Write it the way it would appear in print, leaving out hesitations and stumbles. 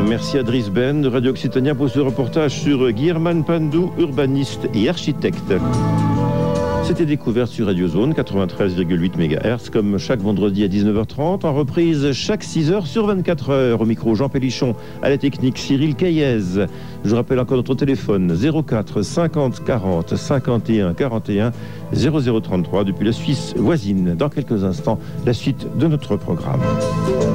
Merci à Driss Ben de Radio Occitania pour ce reportage sur Guillerman Pandou, urbaniste et architecte. C'était découverte sur Radio Zone 93,8 MHz, comme chaque vendredi à 19h30, en reprise chaque 6h sur 24h. Au micro, Jean Pélichon, à la technique, Cyril Caillez. Je rappelle encore notre téléphone 04 50 40 51 41 0033 depuis la Suisse voisine. Dans quelques instants, la suite de notre programme.